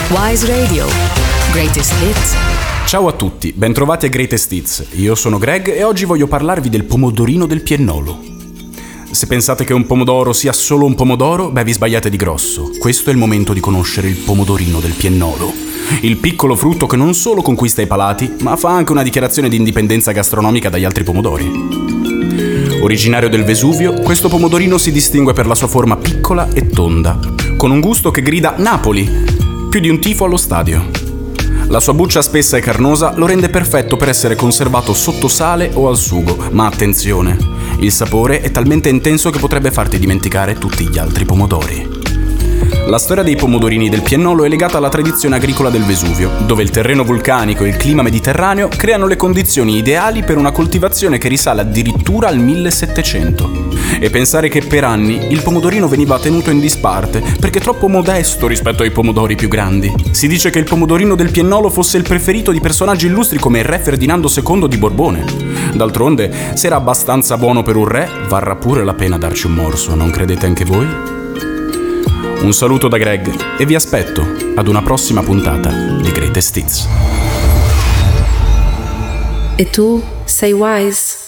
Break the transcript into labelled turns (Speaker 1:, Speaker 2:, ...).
Speaker 1: Wise Radio. Greatest Hits.
Speaker 2: Ciao a tutti, bentrovati a Greatest Hits. Io sono Greg e oggi voglio parlarvi del pomodorino del Piennolo. Se pensate che un pomodoro sia solo un pomodoro, vi sbagliate di grosso. Questo è il momento di conoscere il pomodorino del Piennolo. Il piccolo frutto che non solo conquista i palati, ma fa anche una dichiarazione di indipendenza gastronomica dagli altri pomodori. Originario del Vesuvio, questo pomodorino si distingue per la sua forma piccola e tonda, con un gusto che grida Napoli, più di un tifo allo stadio. La sua buccia spessa e carnosa lo rende perfetto per essere conservato sotto sale o al sugo, ma attenzione, il sapore è talmente intenso che potrebbe farti dimenticare tutti gli altri pomodori. La storia dei pomodorini del Piennolo è legata alla tradizione agricola del Vesuvio, dove il terreno vulcanico e il clima mediterraneo creano le condizioni ideali per una coltivazione che risale addirittura al 1700. E pensare che per anni il pomodorino veniva tenuto in disparte perché troppo modesto rispetto ai pomodori più grandi. Si dice che il pomodorino del Piennolo fosse il preferito di personaggi illustri come il re Ferdinando II di Borbone. D'altronde, se era abbastanza buono per un re, varrà pure la pena darci un morso, non credete anche voi? Un saluto da Greg e vi aspetto ad una prossima puntata di Greatest Hits.
Speaker 1: E tu sei wise?